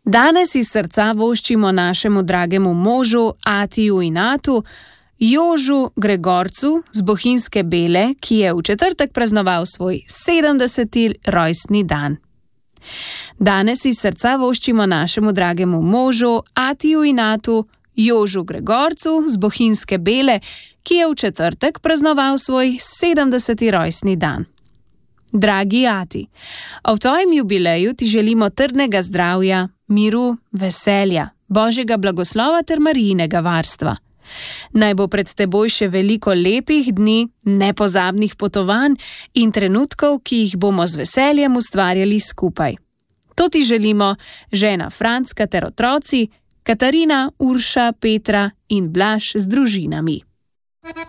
Danes iz srca voščimo našemu dragemu možu Atiju in Atu, Jožu Gregorcu z Bohinjske Bele, ki je v četrtek praznoval svoj 70. rojstni dan. Danes iz srca voščimo našemu dragemu možu Atiju in Atu, Jožu Gregorcu z Bohinjske Bele, ki je v četrtek praznoval svoj 70. rojstni dan. Dragi Ati, ob tvojem jubileju ti želimo trdnega zdravja, miru, veselja, Božjega blagoslova ter Marijinega varstva. Naj bo pred teboj še veliko lepih dni, nepozabnih potovanj in trenutkov, ki jih bomo z veseljem ustvarjali skupaj. To ti želimo žena Francka ter otroci, Katarina, Urša, Petra in Blaž z družinami.